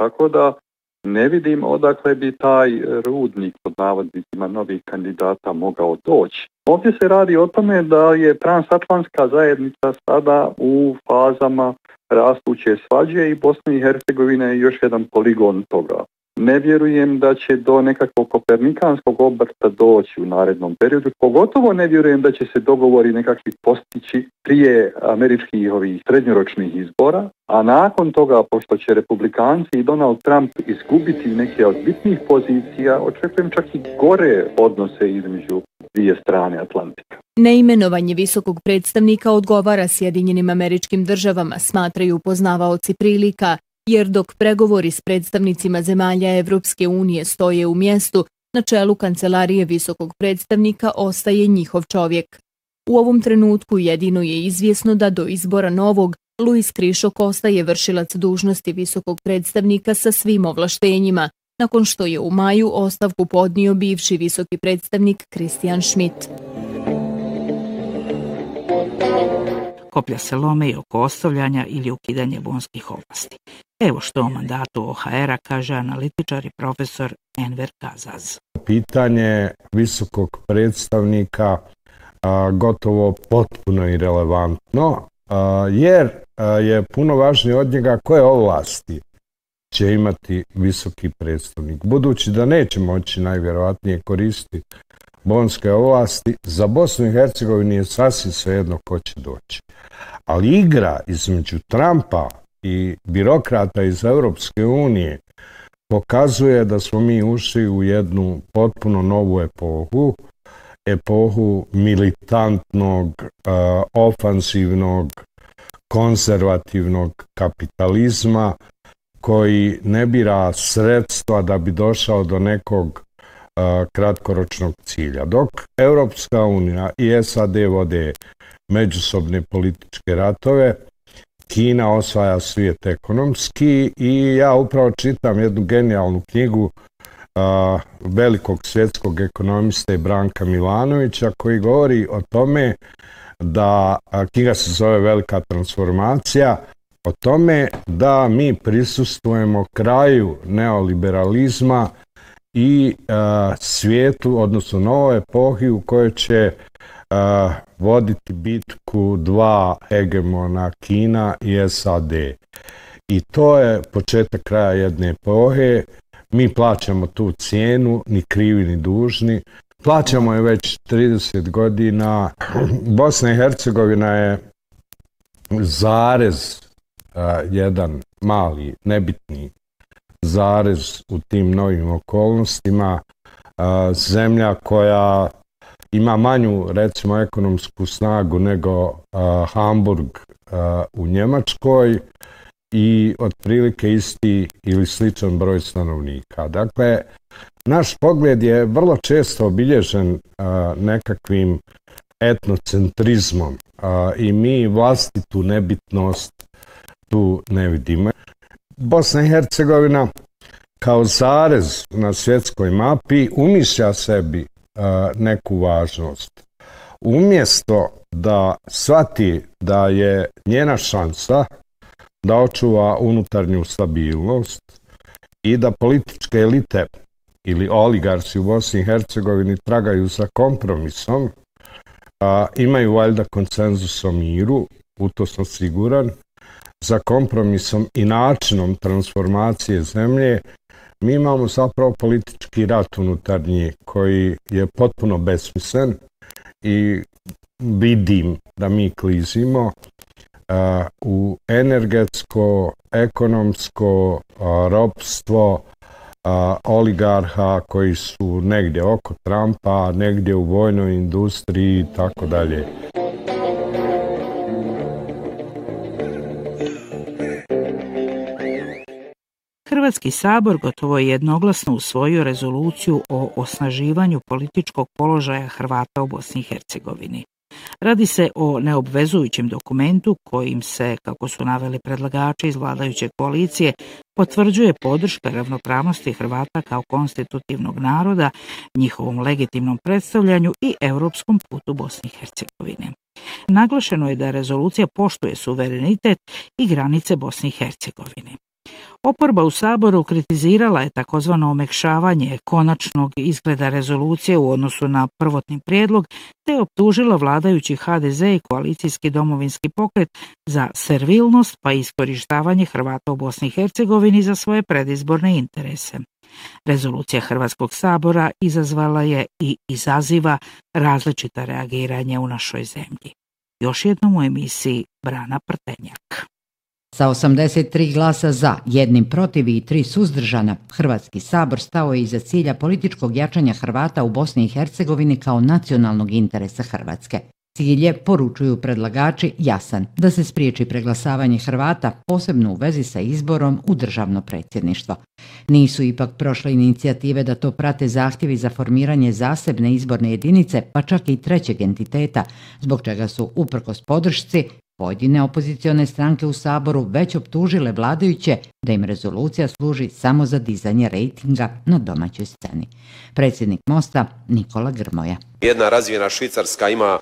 Tako da ne vidim odakle bi taj rudnik pod navodnicima novih kandidata mogao doći. Ovdje se radi o tome da je transatlantska zajednica sada u fazama rastuće svađe i Bosna i Hercegovina je još jedan poligon toga. Ne vjerujem da će do nekakvog kopernikanskog obrta doći u narednom periodu. Pogotovo ne vjerujem da će se dogovori nekakvi postići prije američkih ovih srednjoročnih izbora, a nakon toga, pošto će republikanci i Donald Trump izgubiti neke od bitnih pozicija, očekujem čak i gore odnose između dvije strane Atlantika. Neimenovanje visokog predstavnika odgovara Sjedinjenim Američkim Državama, smatraju poznavaoci prilika, jer dok pregovori s predstavnicima zemalja Evropske unije stoje u mjestu, na čelu kancelarije visokog predstavnika ostaje njihov čovjek. U ovom trenutku jedino je izvjesno da do izbora novog Luis Krišok ostaje vršilac dužnosti visokog predstavnika sa svim ovlaštenjima, nakon što je u maju ostavku podnio bivši visoki predstavnik Christian Schmidt. Koplja se lome i oko ostavljanja ili ukidanja bonskih ovlasti. Evo što o mandatu OHR-a kaže analitičar i profesor Enver Kazaz. Pitanje visokog predstavnika gotovo potpuno irelevantno, jer je puno važnije od njega koje ovlasti će imati visoki predstavnik. Budući da neće moći najvjerojatnije koristiti bonske ovlasti, za Bosnu i Hercegovinu je sasvim svejedno ko će doći. Ali igra između Trumpa i birokrata iz Europske unije pokazuje da smo mi ušli u jednu potpuno novu epohu militantnog, ofansivnog, konzervativnog kapitalizma koji ne bira sredstva da bi došao do nekog kratkoročnog cilja. Dok Europska unija i SAD vode međusobne političke ratove, Kina osvaja svijet ekonomski i ja upravo čitam jednu genijalnu knjigu velikog svjetskog ekonomista Branka Milanovića koji govori o tome da, knjiga se zove Velika transformacija, o tome da mi prisustvujemo kraju neoliberalizma i svijetu, odnosno novoj epohi u kojoj će voditi bitku dva hegemona, Kina i SAD. I to je početak kraja jedne epohe. Mi plaćamo tu cijenu, ni krivi ni dužni. Plaćamo je već 30 godina. Bosna i Hercegovina je zarez, jedan mali, nebitni zarez u tim novim okolnostima. Zemlja koja ima manju, recimo, ekonomsku snagu nego Hamburg u Njemačkoj i otprilike isti ili sličan broj stanovnika. Dakle, naš pogled je vrlo često obilježen nekakvim etnocentrizmom i mi vlastitu nebitnost tu ne vidimo. Bosna i Hercegovina kao zarez na svjetskoj mapi umišlja sebi neku važnost. Umjesto da shvati da je njena šansa da očuva unutarnju stabilnost i da političke elite ili oligarsi u Bosni i Hercegovini tragaju za kompromisom, imaju valjda konsenzus o miru, u to sam siguran, za kompromisom i načinom transformacije zemlje, mi imamo zapravo politički rat unutarnji koji je potpuno besmislen i vidim da mi klizimo u energetsko, ekonomsko ropstvo oligarha koji su negdje oko Trumpa, negdje u vojnoj industriji i tako dalje. Hrvatski sabor gotovo je jednoglasno usvojio rezoluciju o osnaživanju političkog položaja Hrvata u Bosni i Hercegovini. Radi se o neobvezujućem dokumentu kojim se, kako su naveli predlagači iz vladajuće koalicije, potvrđuje podrška ravnopravnosti Hrvata kao konstitutivnog naroda, njihovom legitimnom predstavljanju i europskom putu Bosne i Hercegovine. Naglašeno je da rezolucija poštuje suverenitet i granice Bosne i Hercegovine. Oporba u Saboru kritizirala je takozvano omekšavanje konačnog izgleda rezolucije u odnosu na prvotni prijedlog, te optužila vladajući HDZ i koalicijski domovinski pokret za servilnost pa iskorištavanje Hrvata u Bosni i Hercegovini za svoje predizborne interese. Rezolucija Hrvatskog sabora izazvala je i izaziva različita reagiranja u našoj zemlji. Još jednom u emisiji Brana Prtenjak. Sa 83 glasa za, 1 protiv i 3 suzdržana, Hrvatski sabor stao je iza cilja političkog jačanja Hrvata u Bosni i Hercegovini kao nacionalnog interesa Hrvatske. Cilj je, poručuju predlagači, jasan, da se spriječi preglasavanje Hrvata, posebno u vezi sa izborom u državno predsjedništvo. Nisu ipak prošle inicijative da to prate zahtjevi za formiranje zasebne izborne jedinice, pa čak i trećeg entiteta, zbog čega su, uprkos podršci, pojedine opozicione stranke u Saboru već optužile vladajuće da im rezolucija služi samo za dizanje rejtinga na domaćoj sceni. Predsjednik Mosta Nikola Grmoja. Jedna razvijena Švicarska ima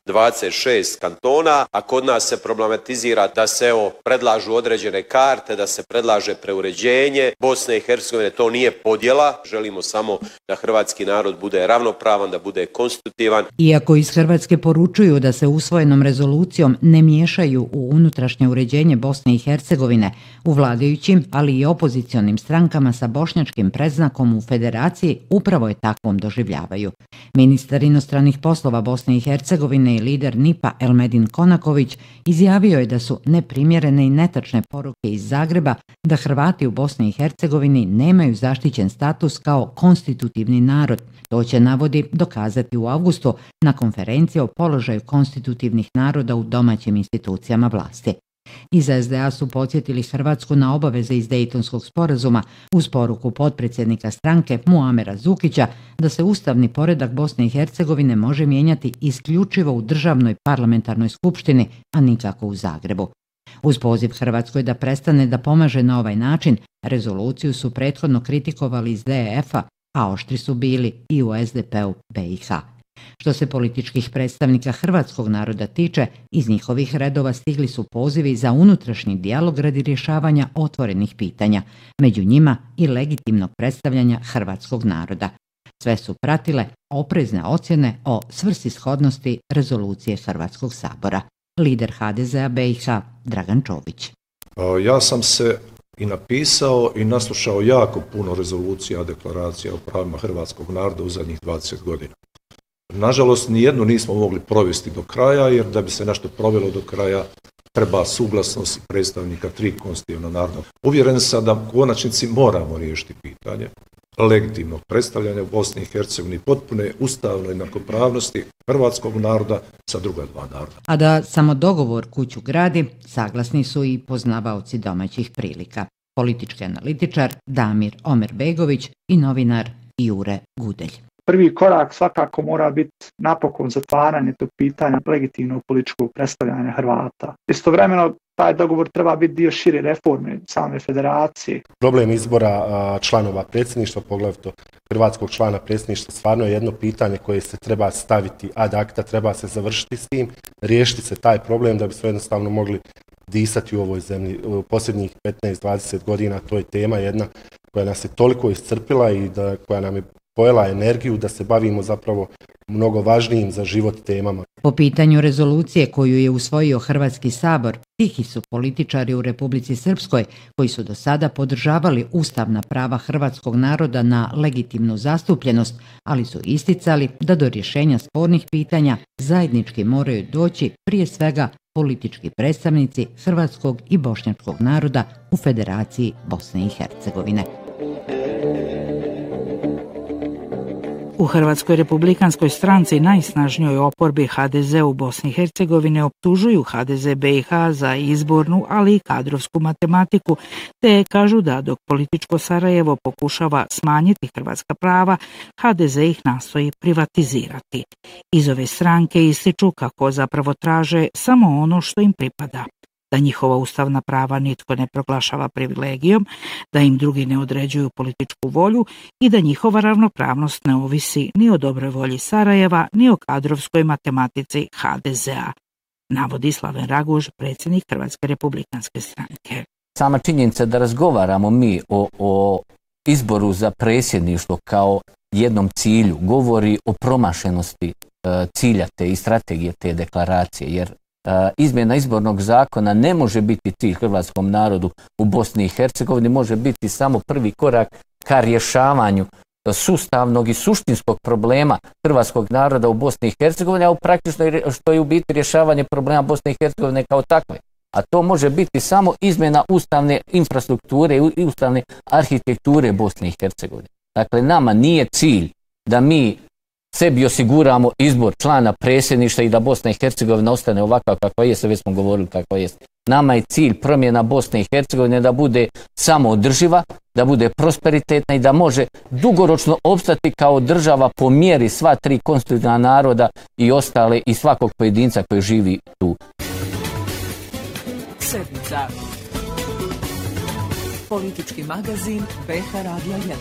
26 kantona, a kod nas se problematizira da se predlažu određene karte, da se predlaže preuređenje Bosne i Hercegovine. To nije podjela, želimo samo da hrvatski narod bude ravnopravan, da bude konstitutivan. Iako iz Hrvatske poručuju da se usvojenom rezolucijom ne miješaju u unutrašnje uređenje Bosne i Hercegovine, u vladajućim, ali i opozicionim strankama sa bošnjačkim predznakom u federaciji upravo je takvom doživljavaju. Ministar inostranih poslova Bosne i Hercegovine i lider NIP-a Elmedin Konaković izjavio je da su neprimjerene i netačne poruke iz Zagreba da Hrvati u Bosni i Hercegovini nemaju zaštićen status kao konstitutivni narod. To će, navodi, dokazati u avgustu na konferenciji o položaju konstitutivnih naroda u domaćim institucijama vlasti. Iz SDA su podsjetili Hrvatsku na obaveze iz Dejtonskog sporazuma uz poruku potpredsjednika stranke Muamera Zukića da se ustavni poredak Bosne i Hercegovine može mijenjati isključivo u državnoj parlamentarnoj skupštini, a nikako u Zagrebu. Uz poziv Hrvatskoj da prestane da pomaže na ovaj način, rezoluciju su prethodno kritikovali iz DEF-a, a oštri su bili i u SDP-u BiH. Što se političkih predstavnika hrvatskog naroda tiče, iz njihovih redova stigli su pozivi za unutrašnji dijalog radi rješavanja otvorenih pitanja, među njima i legitimnog predstavljanja hrvatskog naroda. Sve su pratile oprezne ocjene o svrsishodnosti rezolucije Hrvatskog sabora. Lider HDZ-a BiH Dragan Čović. Ja sam se i napisao i naslušao jako puno rezolucija, deklaracija o pravima hrvatskog naroda u zadnjih 20 godina. Nažalost, nijednu nismo mogli provesti do kraja, jer da bi se nešto provelo do kraja treba suglasnost predstavnika 3 konstitutivna naroda. Uvjeren sam da u konačnici moramo riješiti pitanje legitimnog predstavljanja u Bosni i Hercegovini, potpune ustavnoj jednakopravnosti hrvatskog naroda sa druga 2 naroda. A da samo dogovor kuću gradi, saglasni su i poznavaoci domaćih prilika. Politički analitičar Damir Omerbegović i novinar Jure Gudelj. Prvi korak svakako mora biti napokon zatvaranje tog pitanja legitimnog političkog predstavljanja Hrvata. Istovremeno, taj dogovor treba biti dio šire reforme same federacije. Problem izbora članova predsjedništva, poglavito hrvatskog člana predsjedništva, stvarno je jedno pitanje koje se treba staviti ad acta, treba se završiti s tim, riješiti se taj problem da bi se jednostavno mogli disati u ovoj zemlji. U posljednjih 15-20 godina to je tema jedna koja nas je toliko iscrpila i koja nam je pojela energiju da se bavimo zapravo mnogo važnijim za život temama. Po pitanju rezolucije koju je usvojio Hrvatski sabor, tihi su političari u Republici Srpskoj koji su do sada podržavali ustavna prava hrvatskog naroda na legitimnu zastupljenost, ali su isticali da do rješenja spornih pitanja zajednički moraju doći prije svega politički predstavnici hrvatskog i bošnjačkog naroda u Federaciji Bosne i Hercegovine. U Hrvatskoj republikanskoj stranci, najsnažnijoj oporbi HDZ u Bosni i Hercegovine, optužuju HDZ BiH za izbornu, ali i kadrovsku matematiku, te kažu da dok političko Sarajevo pokušava smanjiti hrvatska prava, HDZ ih nastoji privatizirati. Iz ove stranke ističu kako zapravo traže samo ono što im pripada. Da njihova ustavna prava nitko ne proglašava privilegijom, da im drugi ne određuju političku volju i da njihova ravnopravnost ne ovisi ni o dobroj volji Sarajeva, ni o kadrovskoj matematici HDZ-a, navodi Slaven Raguž, predsjednik Hrvatske republikanske stranke. sama činjenica da razgovaramo mi o izboru za predsjedništvo kao jednom cilju govori o promašenosti cilja te i strategije te deklaracije, jer izmjena izbornog zakona ne može biti cilj hrvatskom narodu u Bosni i Hercegovini, može biti samo prvi korak ka rješavanju sustavnog i suštinskog problema hrvatskog naroda u Bosni i Hercegovini, a praktično što je u biti rješavanje problema Bosne i Hercegovine kao takve. A to može biti samo izmjena ustavne infrastrukture i ustavne arhitekture Bosne i Hercegovine. Dakle, nama nije cilj da mi sebi osiguramo izbor člana predsjedništva i da Bosna i Hercegovina ostane ovakva kakva jest, već smo govorili kakva jest. Nama je cilj promjena Bosne i Hercegovine da bude samoodrživa, da bude prosperitetna i da može dugoročno opstati kao država po mjeri sva tri konstitutivna naroda i ostale i svakog pojedinca koji živi tu. Sedmica. Politički magazin BH Radija 1.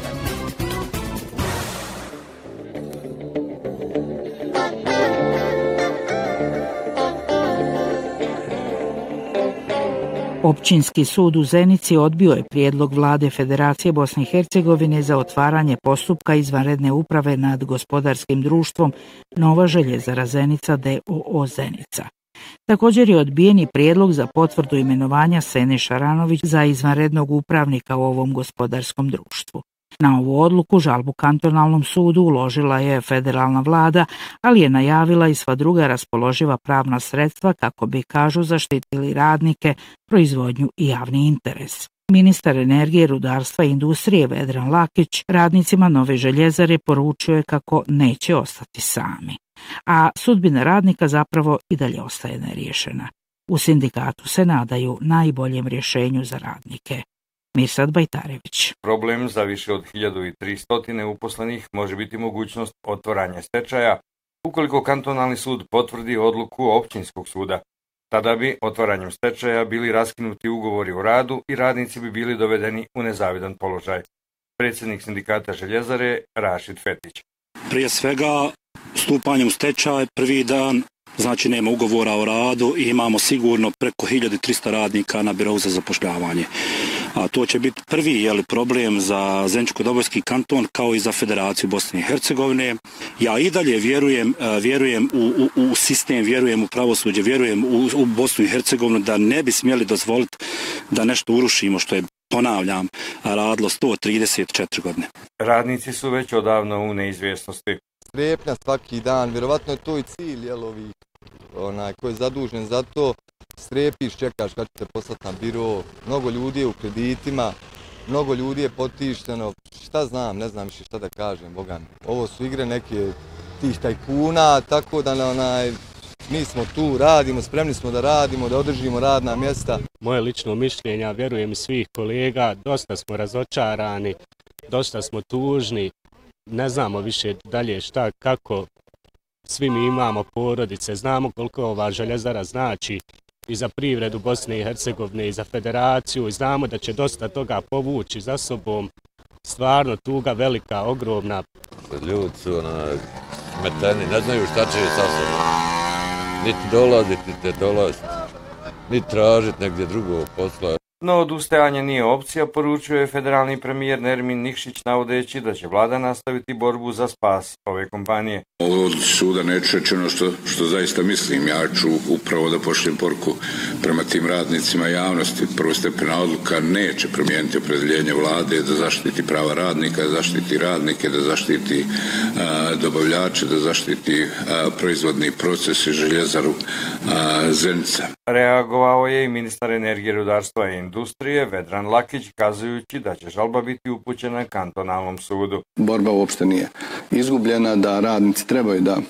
Općinski sud u Zenici odbio je prijedlog vlade Federacije Bosne i Hercegovine za otvaranje postupka izvanredne uprave nad gospodarskim društvom Nova željezara Zenica d.o.o. Zenica. Također je odbijen i prijedlog za potvrdu imenovanja Sene Šaranović za izvanrednog upravnika u ovom gospodarskom društvu. Na ovu odluku žalbu kantonalnom sudu uložila je federalna vlada, ali je najavila i sva druga raspoloživa pravna sredstva kako bi, kažu, zaštitili radnike, proizvodnju i javni interes. Ministar energije, rudarstva i industrije Vedran Lakić radnicima Nove željezare poručio je kako neće ostati sami. A sudbina radnika zapravo i dalje ostaje neriješena. U sindikatu se nadaju najboljem rješenju za radnike. Mirsad Bajtarević. Problem za više od 1300 uposlenih može biti mogućnost otvaranja stečaja ukoliko kantonalni sud potvrdi odluku općinskog suda. Tada bi otvaranjem stečaja bili raskinuti ugovori o radu i radnici bi bili dovedeni u nezavidan položaj. Predsjednik sindikata željezare Rašid Fetić. Prije svega, stupanjem u stečaj prvi dan, znači nema ugovora o radu i imamo sigurno preko 1300 radnika na birou za zapošljavanje. A to će biti prvi problem za Zeničko-Dobojski kanton kao i za Federaciju Bosne i Hercegovine. Ja i dalje vjerujem u sistem, vjerujem u pravosuđe, vjerujem u Bosnu i Hercegovinu da ne bi smjeli dozvoliti da nešto urušimo što je, ponavljam, radilo 134 godine. Radnici su već odavno u neizvjesnosti. Strepnja svaki dan, vjerovatno je to i cilj koji je zadužen za to. Strepiš, čekaš kad ćete poslati na biro, mnogo ljudi je u kreditima, mnogo ljudi je potišteno, šta znam, ne znam više šta da kažem, Boga mi. Ovo su igre neke tih tajkuna, tako da mi smo tu, radimo, spremni smo da radimo, da održimo radna mjesta. Moje lično mišljenja, vjerujem i svih kolega, dosta smo razočarani, dosta smo tužni, ne znamo više dalje šta, kako, svi mi imamo porodice, znamo koliko ova željezara znači i za privredu Bosne i Hercegovine i za federaciju i znamo da će dosta toga povući za sobom. Stvarno tuga velika, ogromna. Ljudi su smeteni, ne znaju šta će sa sobom. Niti dolaziti, niti dolaziti, niti tražiti negdje drugog posla. No odustajanje nije opcija, poručuje federalni premijer Nermin Nikšić navodeći da će vlada nastaviti borbu za spas ove kompanije. Od suda neću reći ono što zaista mislim. Ja ću upravo da pošljem poruku prema tim radnicima javnosti. Prvostepena odluka neće promijeniti opredjeljenje vlade da zaštiti prava radnika, da zaštiti radnike, da zaštiti dobavljače, da zaštiti proizvodni proces i željezaru Zenica. Reagovao je i ministar energije, rudarstva i industrije Vedran Lakić, kazujući da će žalba biti upućena kantonalnom sudu. Borba uopšte nije izgubljena, da radnici trebaju da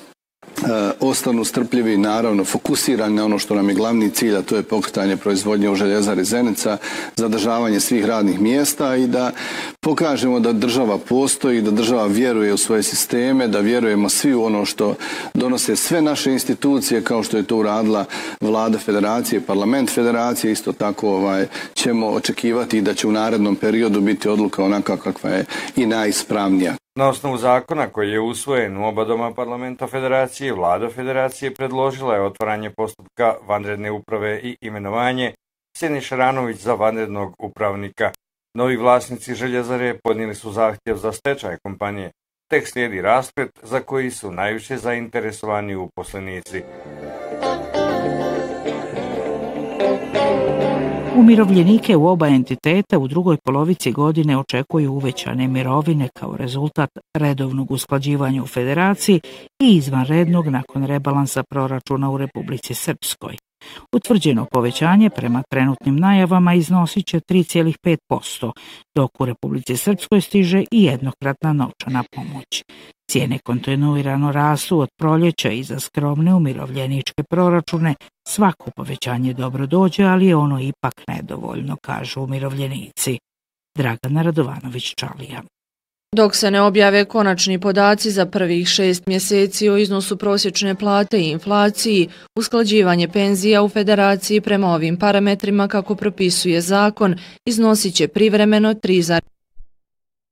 ostanu strpljivi, naravno fokusirani na ono što nam je glavni cilj, a to je pokretanje proizvodnje u željezari Zenica, zadržavanje svih radnih mjesta i da pokažemo da država postoji, da država vjeruje u svoje sisteme, da vjerujemo svi u ono što donose sve naše institucije, kao što je to uradila vlada federacije, parlament federacije, isto tako ćemo očekivati da će u narednom periodu biti odluka onaka kakva je i najispravnija. Na osnovu zakona koji je usvojen u oba doma parlamenta federacije, vlada federacije predložila je otvaranje postupka vanredne uprave i imenovanje Siniša Ranović za vanrednog upravnika. Novi vlasnici Željezare podnijeli su zahtjev za stečaj kompanije. Tek slijedi rasplet za koji su najviše zainteresovani uposlenici. Umirovljenike u oba entiteta u drugoj polovici godine očekuju uvećane mirovine kao rezultat redovnog usklađivanja u Federaciji i izvanrednog nakon rebalansa proračuna u Republici Srpskoj. Utvrđeno povećanje prema trenutnim najavama iznosit će 3,5%, dok u Republici Srpskoj stiže i jednokratna novčana pomoć. Cijene kontinuirano rastu od proljeća i za skromne umirovljeničke proračune svako povećanje dobro dođe, ali je ono ipak nedovoljno, kažu umirovljenici. Dragana Radovanović-Čalija. Dok se ne objave konačni podaci za prvih 6 mjeseci o iznosu prosječne plate i inflaciji, usklađivanje penzija u Federaciji prema ovim parametrima kako propisuje zakon iznosit će privremeno 3,5%.